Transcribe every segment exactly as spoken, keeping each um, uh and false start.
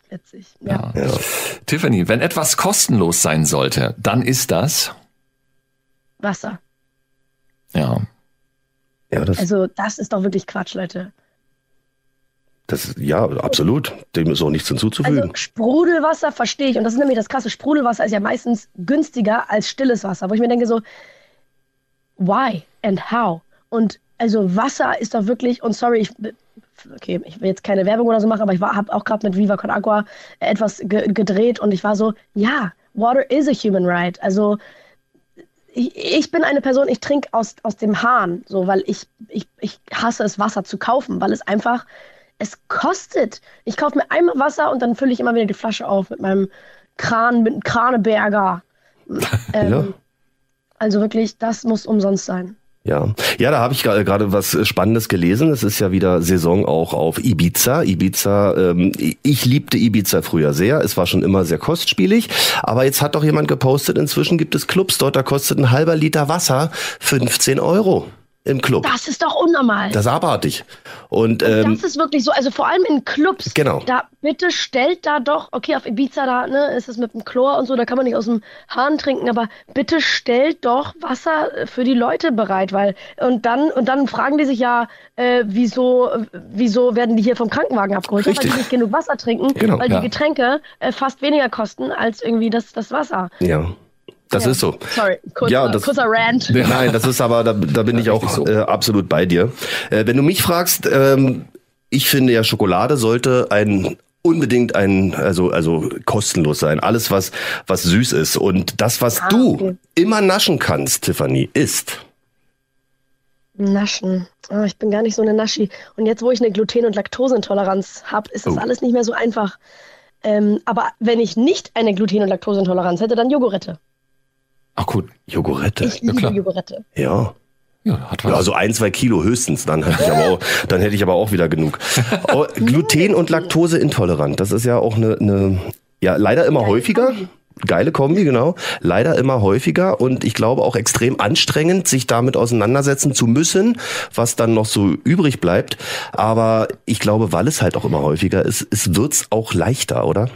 witzig. Ja. Ja. Ja. Tiffany, wenn etwas kostenlos sein sollte, dann ist das Wasser. Ja. Ja, das, also das ist doch wirklich Quatsch, Leute. Das, ja, absolut. Dem ist auch nichts hinzuzufügen. Also Sprudelwasser verstehe ich. Und das ist nämlich das Krasse. Sprudelwasser ist ja meistens günstiger als stilles Wasser. Wo ich mir denke so, why and how? Und also Wasser ist doch wirklich, und sorry, ich, okay, ich will jetzt keine Werbung oder so machen, aber ich habe auch gerade mit Viva Con Agua etwas ge- gedreht und ich war so, ja, water is a human right. Also ich, ich bin eine Person, ich trinke aus, aus dem Hahn, so, weil ich, ich, ich hasse es, Wasser zu kaufen, weil es einfach es kostet. Ich kaufe mir einmal Wasser und dann fülle ich immer wieder die Flasche auf mit meinem Kran, mit einem Kraneberger. Ähm, ja. Also wirklich, das muss umsonst sein. Ja, ja, da habe ich gerade was Spannendes gelesen. Es ist ja wieder Saison auch auf Ibiza. Ibiza, ähm, ich liebte Ibiza früher sehr. Es war schon immer sehr kostspielig. Aber jetzt hat doch jemand gepostet, inzwischen gibt es Clubs dort, da kostet ein halber Liter Wasser fünfzehn Euro. Im Club. Das ist doch unnormal. Das ist abartig. Und, ähm, das ist wirklich so, also vor allem in Clubs. Genau. Da bitte stellt da doch, okay, auf Ibiza da, ne, ist es mit dem Chlor und so, da kann man nicht aus dem Hahn trinken, aber bitte stellt doch Wasser für die Leute bereit, weil und dann und dann fragen die sich ja, äh, wieso wieso werden die hier vom Krankenwagen abgeholt, ja, weil die nicht genug Wasser trinken, genau, weil ja. die Getränke äh, fast weniger kosten als irgendwie das das Wasser. Ja. Das ja. ist so. Sorry, kurzer, ja, das, kurzer Rant. Nein, das ist aber, da, da bin ich auch so. äh, absolut bei dir. Äh, wenn du mich fragst, ähm, ich finde ja, Schokolade sollte ein unbedingt ein, also, also kostenlos sein. Alles, was, was süß ist. Und das, was Ah, du okay. immer naschen kannst, Tiffany, ist. Naschen. Oh, ich bin gar nicht so eine Naschi. Und jetzt, wo ich eine Gluten- und Laktoseintoleranz habe, ist das Oh. alles nicht mehr so einfach. Ähm, aber wenn ich nicht eine Gluten- und Laktoseintoleranz hätte, dann Joghurette. Ach gut. Joghurette. Ich liebe klar. Joghurette. Ja. Ja, hat was. Ja, also ein, zwei Kilo höchstens, dann hätte ich aber auch, dann hätte ich aber auch wieder genug. Oh, Gluten- und Laktoseintolerant, das ist ja auch eine, eine ja, leider immer Geile häufiger. Kombi. Geile Kombi, genau. Leider immer häufiger und ich glaube auch extrem anstrengend, sich damit auseinandersetzen zu müssen, was dann noch so übrig bleibt. Aber ich glaube, weil es halt auch immer häufiger ist, es wird's auch leichter, oder?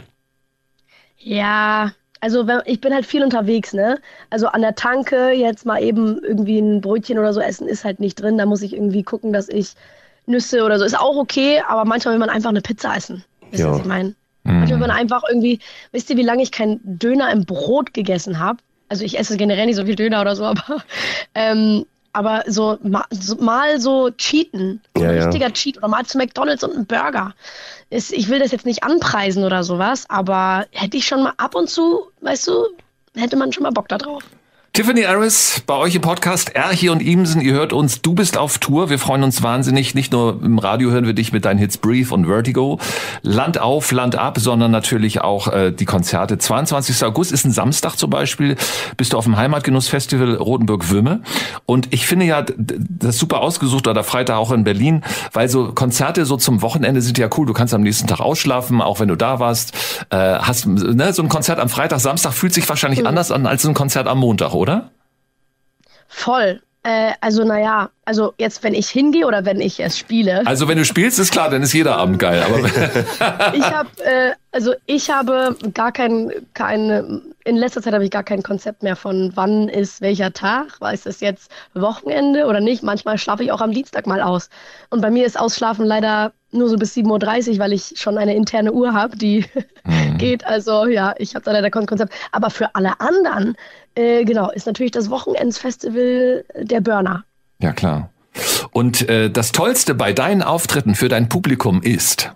Ja, also wenn, ich bin halt viel unterwegs, ne? Also an der Tanke jetzt mal eben irgendwie ein Brötchen oder so essen ist halt nicht drin. Da muss ich irgendwie gucken, dass ich Nüsse oder so. Ist auch okay, aber manchmal will man einfach eine Pizza essen. Wisst ihr, Ja. was ich meine? Manchmal will man einfach irgendwie, wisst ihr, wie lange ich keinen Döner im Brot gegessen habe? Also ich esse generell nicht so viel Döner oder so, aber ähm, aber so mal, so mal so cheaten, so Ja, ein ja. richtiger Cheat oder mal zu McDonald's und einen Burger. Ist, ich will das jetzt nicht anpreisen oder sowas, aber hätte ich schon mal ab und zu, weißt du, hätte man schon mal Bock da drauf. Tiffany Harris bei euch im Podcast Erchi und Imsen. Ihr hört uns, du bist auf Tour. Wir freuen uns wahnsinnig. Nicht nur im Radio hören wir dich mit deinen Hits Brief und Vertigo. Land auf, Land ab, sondern natürlich auch äh, die Konzerte. zweiundzwanzigster August ist ein Samstag zum Beispiel. Bist du auf dem Heimatgenussfestival Rotenburg-Wümme. Und ich finde ja, d- das ist super ausgesucht, oder Freitag auch in Berlin, weil so Konzerte so zum Wochenende sind ja cool. Du kannst am nächsten Tag ausschlafen, auch wenn du da warst. Äh, hast ne, so ein Konzert am Freitag, Samstag fühlt sich wahrscheinlich Mhm. anders an als so ein Konzert am Montag, oder? Voll. Äh, also naja, also jetzt wenn ich hingehe oder wenn ich es spiele. Also wenn du spielst, ist klar, dann ist jeder Abend geil. Aber Ich habe, äh, also ich habe gar kein, kein, in letzter Zeit habe ich gar kein Konzept mehr von wann ist welcher Tag, war ist es jetzt Wochenende oder nicht. Manchmal schlafe ich auch am Dienstag mal aus. Und bei mir ist Ausschlafen leider nur so bis sieben Uhr dreißig, weil ich schon eine interne Uhr habe, die geht. Also ja, ich habe da leider kein Konzept. Aber für alle anderen, äh, genau, ist natürlich das Wochenendsfestival der Burner. ja, klar. Und äh, das Tollste bei deinen Auftritten für dein Publikum ist?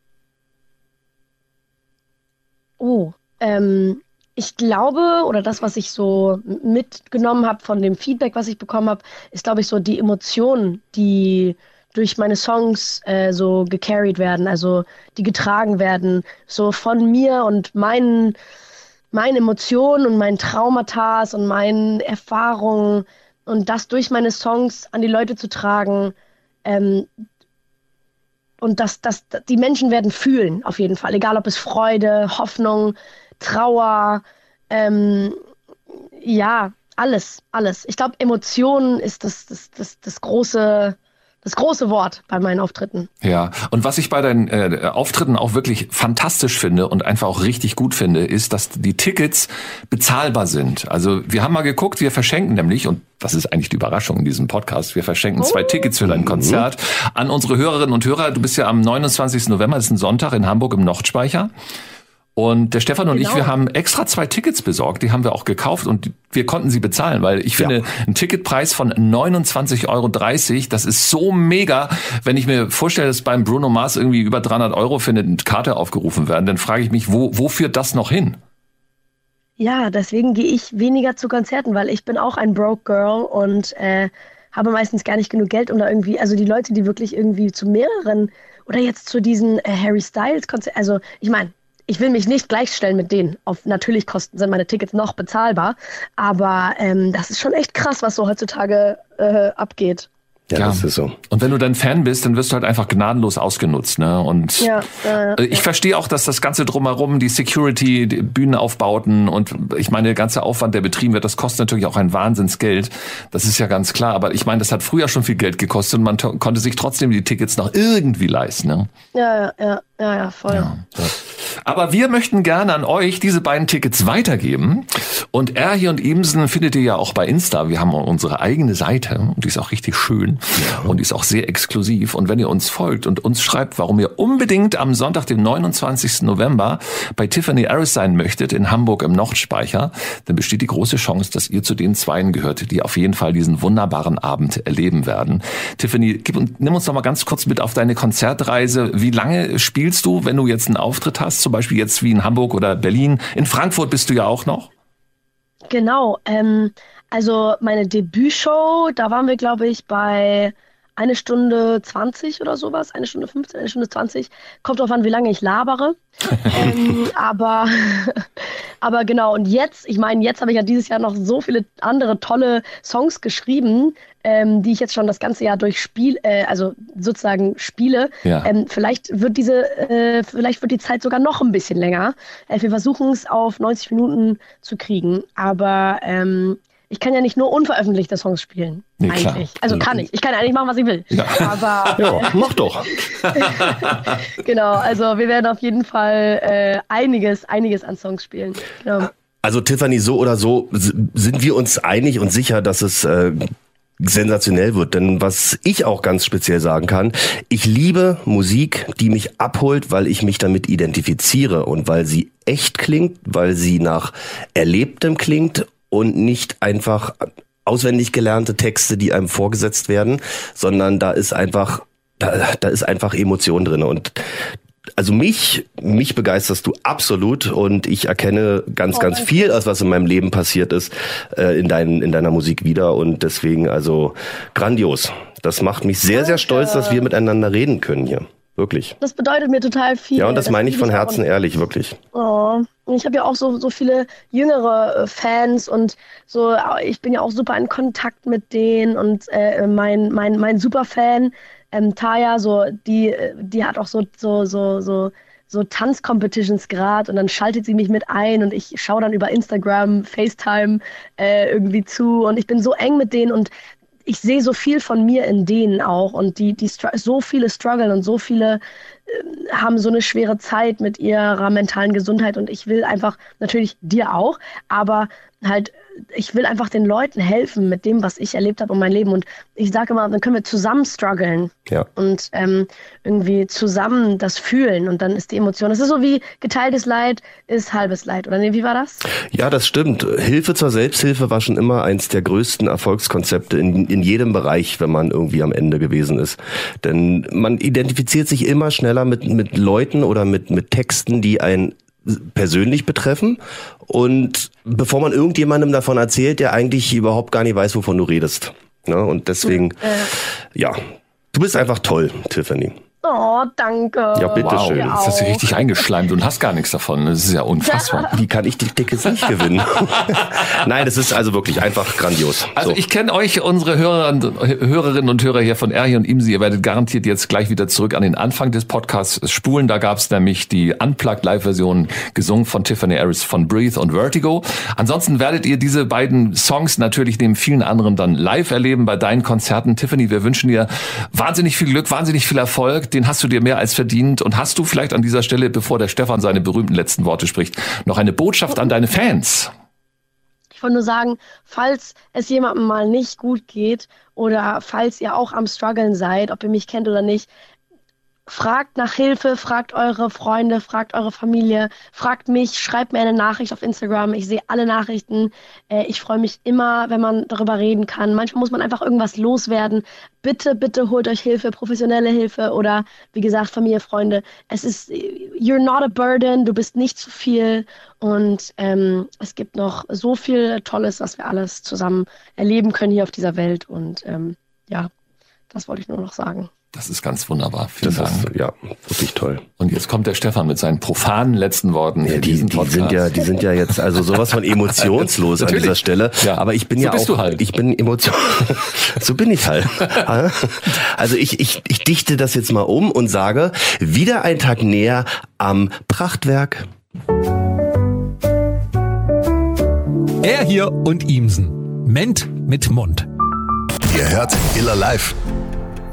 Oh, ähm, ich glaube, oder das, was ich so mitgenommen habe von dem Feedback, was ich bekommen habe, ist, glaube ich, so die Emotionen, die durch meine Songs äh, so gecarried werden, also die getragen werden, so von mir und meinen, meinen Emotionen und meinen Traumata und meinen Erfahrungen und das durch meine Songs an die Leute zu tragen. Ähm, und das, das, die Menschen werden fühlen, auf jeden Fall. Egal, ob es Freude, Hoffnung, Trauer, ähm, ja, alles, alles. Ich glaube, Emotionen ist das, das, das, das große, das große Wort bei meinen Auftritten. Ja, und was ich bei deinen äh, Auftritten auch wirklich fantastisch finde und einfach auch richtig gut finde, ist, dass die Tickets bezahlbar sind. Also wir haben mal geguckt, wir verschenken nämlich, und das ist eigentlich die Überraschung in diesem Podcast, wir verschenken zwei oh. Tickets für dein Konzert an unsere Hörerinnen und Hörer. Du bist ja am neunundzwanzigsten November, das ist ein Sonntag in Hamburg im Nordspeicher. Und der Stefan und genau. ich, wir haben extra zwei Tickets besorgt, die haben wir auch gekauft und wir konnten sie bezahlen, weil ich finde, ja. ein Ticketpreis von neunundzwanzig Euro dreißig, das ist so mega. Wenn ich mir vorstelle, dass beim Bruno Mars irgendwie über dreihundert Euro für eine Karte aufgerufen werden, dann frage ich mich, wo, wo führt das noch hin? Ja, deswegen gehe ich weniger zu Konzerten, weil ich bin auch ein Broke Girl und äh, habe meistens gar nicht genug Geld, um da irgendwie, also die Leute, die wirklich irgendwie zu mehreren oder jetzt zu diesen äh, Harry Styles Konzerten, also ich meine, ich will mich nicht gleichstellen mit denen. Auf natürlich Kosten sind meine Tickets noch bezahlbar. Aber ähm, das ist schon echt krass, was so heutzutage äh, abgeht. Ja, ja, das ist so. Und wenn du dann Fan bist, dann wirst du halt einfach gnadenlos ausgenutzt, ne? Und ja, äh, ich ja. verstehe auch, dass das Ganze drumherum, die Security, die Bühnenaufbauten und ich meine, der ganze Aufwand, der betrieben wird, das kostet natürlich auch ein Wahnsinnsgeld. Das ist ja ganz klar. Aber ich meine, das hat früher schon viel Geld gekostet und man to- konnte sich trotzdem die Tickets noch irgendwie leisten, ne? Ja, ja, ja, ja, ja voll. Ja. Aber wir möchten gerne an euch diese beiden Tickets weitergeben. Und Erhi und Imsen findet ihr ja auch bei Insta. Wir haben unsere eigene Seite und die ist auch richtig schön ja. und die ist auch sehr exklusiv. Und wenn ihr uns folgt und uns schreibt, warum ihr unbedingt am Sonntag, den neunundzwanzigsten November bei Tiffany Harris sein möchtet in Hamburg im Nordspeicher, dann besteht die große Chance, dass ihr zu den Zweien gehört, die auf jeden Fall diesen wunderbaren Abend erleben werden. Tiffany, gib, nimm uns noch mal ganz kurz mit auf deine Konzertreise. Wie lange spielst du, wenn du jetzt einen Auftritt hast? Zum Beispiel jetzt wie in Hamburg oder Berlin. In Frankfurt bist du ja auch noch. Genau, ähm, also meine Debütshow, da waren wir, glaube ich, bei eine Stunde zwanzig oder sowas, eine Stunde fünfzehn, eine Stunde zwanzig. Kommt drauf an, wie lange ich labere. ähm, aber, aber genau, und jetzt, ich meine, jetzt habe ich ja dieses Jahr noch so viele andere tolle Songs geschrieben, ähm, die ich jetzt schon das ganze Jahr durchspiele, äh, also sozusagen spiele. Ja. Ähm, vielleicht wird diese, äh, vielleicht wird die Zeit sogar noch ein bisschen länger. Äh, wir versuchen es auf neunzig Minuten zu kriegen, aber ähm, ich kann ja nicht nur unveröffentlichte Songs spielen. Nee, eigentlich. klar. Also kann ich. Ich kann ja eigentlich machen, was ich will. Ja. Aber ja, mach doch. genau, also wir werden auf jeden Fall äh, einiges, einiges an Songs spielen. Genau. Also Tiffany, so oder so sind wir uns einig und sicher, dass es äh, sensationell wird. Denn was ich auch ganz speziell sagen kann, ich liebe Musik, die mich abholt, weil ich mich damit identifiziere und weil sie echt klingt, weil sie nach Erlebtem klingt und nicht einfach auswendig gelernte Texte, die einem vorgesetzt werden, sondern da ist einfach, da, da ist einfach Emotion drin. Und also mich, mich begeisterst du absolut und ich erkenne ganz, oh, ganz viel, als was in meinem Leben passiert ist, äh, in dein, in deiner Musik wieder und deswegen also grandios. Das macht mich sehr, sehr stolz, dass wir miteinander reden können hier. Wirklich. Das bedeutet mir total viel. Ja, und das, das meine ich von Herzen ehrlich, wirklich. Oh, ich habe ja auch so so viele jüngere äh, Fans und so. Ich bin ja auch super in Kontakt mit denen und äh, mein mein mein Superfan ähm, Taya, so die die hat auch so so so so so Tanzcompetitions gerade und dann schaltet sie mich mit ein und ich schaue dann über Instagram, FaceTime äh, irgendwie zu und ich bin so eng mit denen und ich sehe so viel von mir in denen auch und die, die so viele strugglen und so viele äh, haben so eine schwere Zeit mit ihrer mentalen Gesundheit und ich will einfach, natürlich dir auch, aber halt, ich will einfach den Leuten helfen mit dem, was ich erlebt habe in meinem Leben und ich sage immer, dann können wir zusammen strugglen ja. und ähm, irgendwie zusammen das fühlen und dann ist die Emotion, das ist so wie geteiltes Leid ist halbes Leid, oder nee, wie war das? Ja, das stimmt. Hilfe zur Selbsthilfe war schon immer eins der größten Erfolgskonzepte in, in jedem Bereich, wenn man irgendwie am Ende gewesen ist. Denn man identifiziert sich immer schneller mit, mit Leuten oder mit, mit Texten, die einen persönlich betreffen und bevor man irgendjemandem davon erzählt, der eigentlich überhaupt gar nicht weiß, wovon du redest. Ne? Und deswegen, äh. ja, du bist einfach toll, Tiffany. Oh, danke. Ja, bitteschön. Wow, jetzt hast du richtig eingeschleimt und hast gar nichts davon. Das ist ja unfassbar. Wie kann ich die Tickets nicht gewinnen? Nein, das ist also wirklich einfach grandios. Also so. ich kenne euch, unsere Hörer, Hörerinnen und Hörer hier von Erhi und Imsi. Ihr werdet garantiert jetzt gleich wieder zurück an den Anfang des Podcasts spulen. Da gab es nämlich die Unplugged-Live-Version gesungen von Tiffany Harris von Breathe und Vertigo. Ansonsten werdet ihr diese beiden Songs natürlich neben vielen anderen dann live erleben bei deinen Konzerten. Tiffany, wir wünschen dir wahnsinnig viel Glück, wahnsinnig viel Erfolg. Den hast du dir mehr als verdient. Und hast du vielleicht an dieser Stelle, bevor der Stefan seine berühmten letzten Worte spricht, noch eine Botschaft an deine Fans? Ich wollte nur sagen, falls es jemandem mal nicht gut geht oder falls ihr auch am Struggeln seid, ob ihr mich kennt oder nicht, fragt nach Hilfe, fragt eure Freunde, fragt eure Familie, fragt mich, schreibt mir eine Nachricht auf Instagram. Ich sehe alle Nachrichten. Äh, ich freue mich immer, wenn man darüber reden kann. Manchmal muss man einfach irgendwas loswerden. Bitte, bitte holt euch Hilfe, professionelle Hilfe oder wie gesagt, Familie, Freunde. Es ist, you're not a burden, du bist nicht zu viel und ähm, es gibt noch so viel Tolles, was wir alles zusammen erleben können hier auf dieser Welt und ähm, ja, das wollte ich nur noch sagen. Das ist ganz wunderbar. Vielen Das Dank. ist, ja, wirklich toll. Und jetzt kommt der Stefan mit seinen profanen letzten Worten. Ja, für die, diesen die Podcast. sind ja, die sind ja jetzt also sowas von emotionslos an Natürlich. dieser Stelle. Ja. Aber ich bin So ja bist auch, du halt. ich bin emotion. So bin ich halt. Also ich, ich, ich dichte das jetzt mal um und sage: Wieder ein Tag näher am Prachtwerk. Er hier und Imsen. Ment mit Mund. Ihr hört Iller Live.